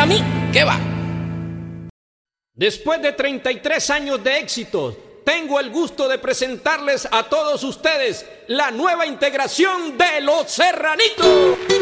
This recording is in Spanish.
para mí, ¿qué va? Después de 33 años de éxito, tengo el gusto de presentarles a todos ustedes la nueva integración de Los Serranitos.